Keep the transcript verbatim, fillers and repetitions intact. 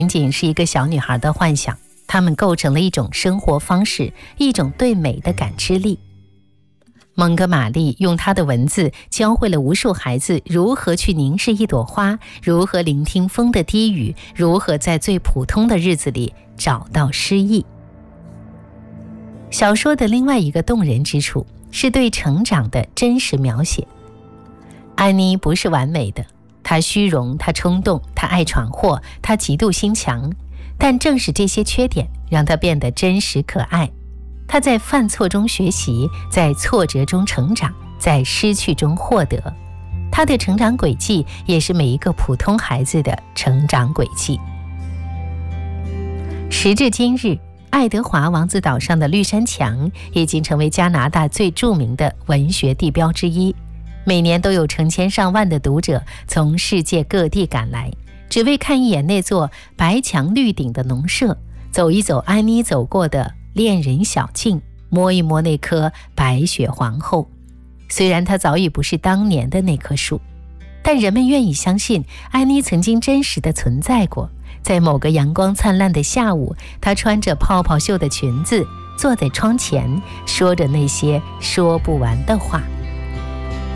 仅仅是一个小女孩的幻想，它们构成了一种生活方式，一种对美的感知力。蒙哥马利用他的文字教会了无数孩子如何去凝视一朵花，如何聆听风的低语，如何在最普通的日子里找到诗意。小说的另外一个动人之处是对成长的真实描写。安妮不是完美的，她虚荣，她冲动，她爱闯祸，她嫉妒心强，但正是这些缺点让她变得真实可爱。她在犯错中学习，在挫折中成长，在失去中获得。她的成长轨迹也是每一个普通孩子的成长轨迹。时至今日，爱德华王子岛上的绿山墙已经成为加拿大最著名的文学地标之一，每年都有成千上万的读者从世界各地赶来，只为看一眼那座白墙绿顶的农舍，走一走安妮走过的恋人小径，摸一摸那棵白雪皇后。虽然它早已不是当年的那棵树，但人们愿意相信安妮曾经真实的存在过。在某个阳光灿烂的下午，她穿着泡泡袖的裙子，坐在窗前，说着那些说不完的话。